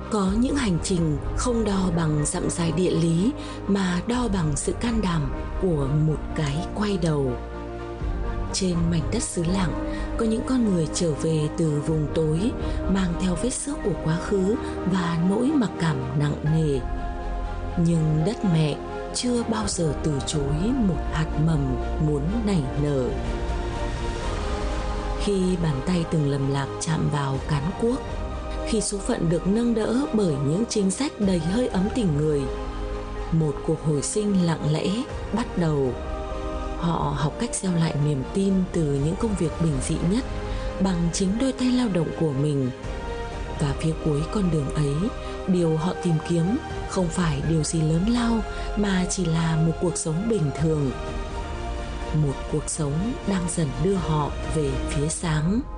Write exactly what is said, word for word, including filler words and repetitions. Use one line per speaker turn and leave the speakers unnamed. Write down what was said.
Có những hành trình không đo bằng dặm dài địa lý mà đo bằng sự can đảm của một cái quay đầu. Trên mảnh đất xứ Lạng, có những con người trở về từ vùng tối, mang theo vết xước của quá khứ và nỗi mặc cảm nặng nề. Nhưng đất mẹ chưa bao giờ từ chối một hạt mầm muốn nảy nở. Khi bàn tay từng lầm lạc chạm vào cán cuốc, khi số phận được nâng đỡ bởi những chính sách đầy hơi ấm tình người, một cuộc hồi sinh lặng lẽ bắt đầu. Họ học cách gieo lại niềm tin từ những công việc bình dị nhất bằng chính đôi tay lao động của mình. Và phía cuối con đường ấy, điều họ tìm kiếm không phải điều gì lớn lao mà chỉ là một cuộc sống bình thường. Một cuộc sống đang dần đưa họ về phía sáng.